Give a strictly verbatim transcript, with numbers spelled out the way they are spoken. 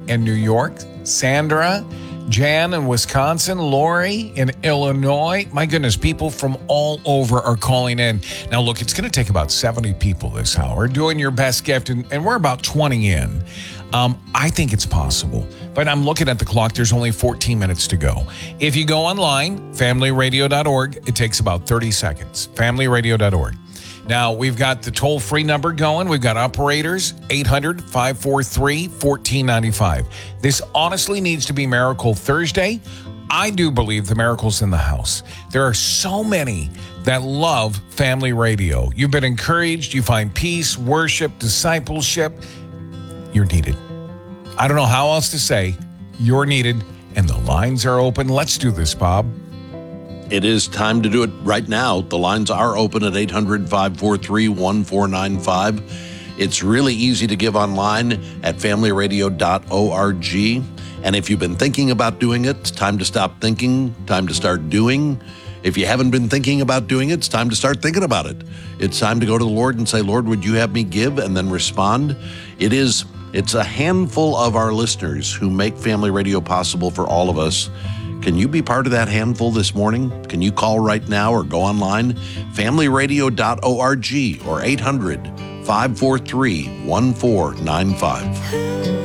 in New York, Sandra, Jan in Wisconsin, Lori in Illinois. My goodness, people from all over are calling in. Now, look, it's going to take about seventy people this hour doing your best gift, and, and we're about twenty in. Um, I think it's possible, but I'm looking at the clock. There's only fourteen minutes to go. If you go online, family radio dot org, it takes about thirty seconds. family radio dot org. Now, we've got the toll-free number going. We've got operators, eight hundred, five four three, one four nine five. This honestly needs to be Miracle Thursday. I do believe the miracle's in the house. There are so many that love family radio. You've been encouraged. You find peace, worship, discipleship. You're needed. I don't know how else to say. You're needed, and the lines are open. Let's do this, Bob. It is time to do it right now. The lines are open at eight hundred, five four three, one four nine five. It's really easy to give online at family radio dot org. And if you've been thinking about doing it, it's time to stop thinking, time to start doing. If you haven't been thinking about doing it, it's time to start thinking about it. It's time to go to the Lord and say, Lord, would you have me give? And then respond. It is, it's a handful of our listeners who make Family Radio possible for all of us. Can you be part of that handful this morning? Can you call right now or go online? family radio dot org or eight hundred, five four three, one four nine five.